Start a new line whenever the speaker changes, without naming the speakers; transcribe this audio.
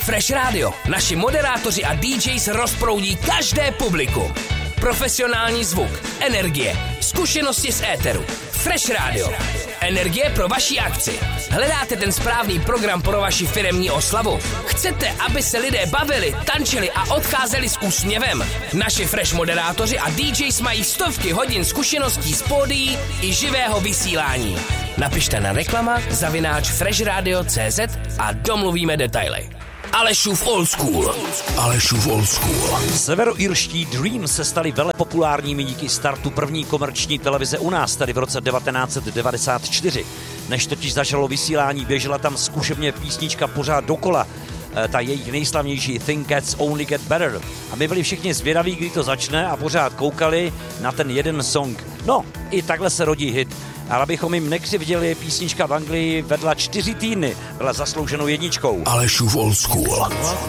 Fresh Radio. Naši moderátoři a DJs rozproudí každé publikum. Profesionální zvuk, energie, zkušenosti z éteru. Fresh Radio. Energie pro vaši akci. Hledáte ten správný program pro vaši firemní oslavu? Chcete, aby se lidé bavili, tančili a odcházeli s úsměvem? Naši Fresh moderátoři a DJs mají stovky hodin zkušeností z pódií i živého vysílání. Napište na reklama@freshradio.cz a domluvíme detaily. Alešův Old School.
Severoirští Dream se stali velepopulárními díky startu první komerční televize u nás, tedy v roce 1994. Než totiž začalo vysílání, běžela tam zkušebně písnička pořád dokola, ta jejich nejslavnější Things Gets Only Get Better. A my byli všichni zvědaví, kdy to začne a pořád koukali na ten jeden song. No, i takhle se rodí hit. Ale abychom jim nekřivděli, písnička v Anglii vedla 4 týdny, byla zaslouženou jedničkou.
Alešův Old School.